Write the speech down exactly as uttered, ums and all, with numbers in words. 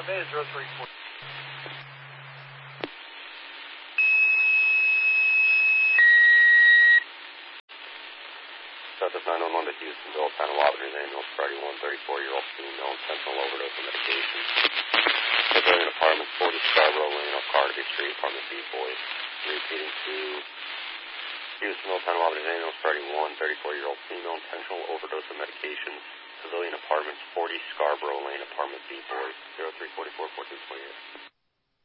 uh, May zero three four. Southwest nine one one to Houstonville, Panama Avenue, ambulance Friday one, thirty-four-year-old female, intentional overdose of medication. Civilian apartment, forty Scarborough Lane, off Carnegie Street, apartment B, boys. Repeating to Houstonville, Panama Avenue, ambulance Friday one, thirty-four-year-old female, intentional overdose of medication. Civilian apartments, forty Scarborough Lane, apartment B, boys, zero three four four, four two two eight.